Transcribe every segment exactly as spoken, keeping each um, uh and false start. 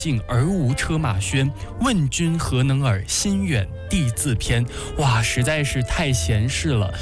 近而无车马喧，问君何能尔？心远地自偏。哇，实在是太闲适了。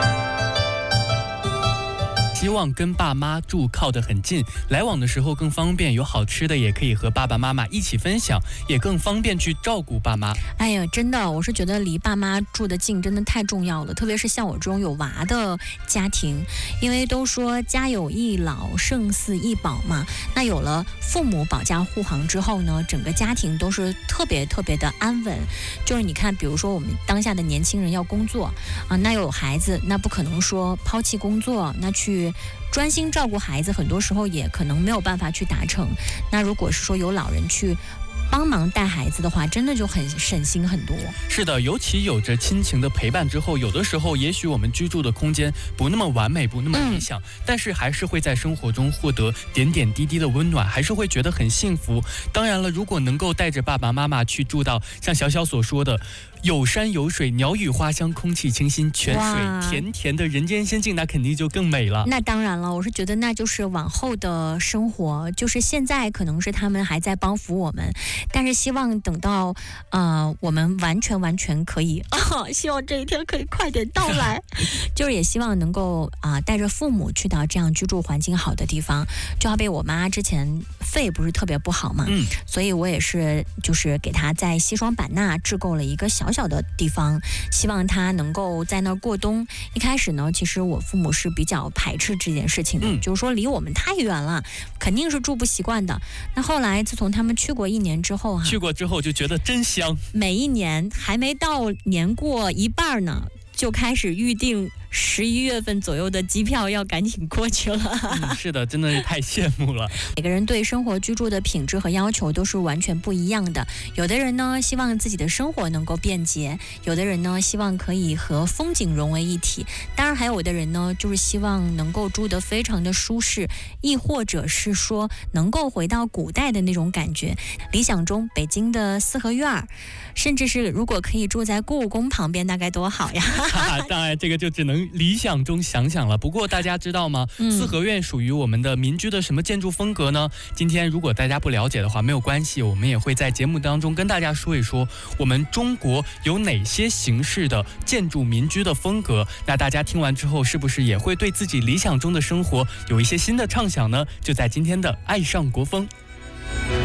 希望跟爸妈住靠得很近，来往的时候更方便，有好吃的也可以和爸爸妈妈一起分享，也更方便去照顾爸妈。 哎呀，真的，我是觉得离爸妈住得近真的太重要了，特别是像我这种有娃的家庭，因为都说家有一老胜似一宝嘛。那有了父母保驾护航之后呢，整个家庭都是特别特别的安稳。就是你看，比如说我们当下的年轻人要工作啊，那有孩子，那不可能说抛弃工作，那去专心照顾孩子，很多时候也可能没有办法去达成。那如果是说有老人去帮忙带孩子的话，真的就很省心很多。 是的，尤其有着亲情的陪伴之后，有的时候也许我们居住的空间不那么完美，不那么理想、嗯、但是还是会在生活中获得点点滴滴的温暖，还是会觉得很幸福。当然了，如果能够带着爸爸妈妈去住到像小小所说的有山有水，鸟语花香，空气清新，泉水甜甜的人间仙境，那肯定就更美了。 那当然了，我是觉得那就是往后的生活，就是现在可能是他们还在帮扶我们，但是希望等到呃我们完全完全可以、啊、希望这一天可以快点到来就是也希望能够啊、呃、带着父母去到这样居住环境好的地方。就好比我妈之前肺不是特别不好嘛，嗯，所以我也是就是给她在西双版纳置购了一个小小的地方，希望她能够在那儿过冬。一开始呢，其实我父母是比较排斥这件事情的、嗯、就是说离我们太远了，肯定是住不习惯的。那后来自从他们去过一年之后、啊、 去过之后就觉得真香， 每一年还没到年过一半呢，就开始预定十一月份左右的机票，要赶紧过去了、 嗯、是的，真的是太羡慕了。 每个人对生活居住的品质和要求都是完全不一样的，有的人呢希望自己的生活能够便捷，有的人呢希望可以和风景融为一体，当然还有的人呢就是希望能够住得非常的舒适，亦或者是说能够回到古代的那种感觉。理想中北京的四合院，甚至是如果可以住在故宫旁边，那该多好呀当然这个就只能理想中想想了。不过大家知道吗、嗯、四合院属于我们的民居的什么建筑风格呢？今天如果大家不了解的话没有关系，我们也会在节目当中跟大家说一说我们中国有哪些形式的建筑民居的风格。那大家听完之后是不是也会对自己理想中的生活有一些新的畅想呢？就在今天的爱上国风。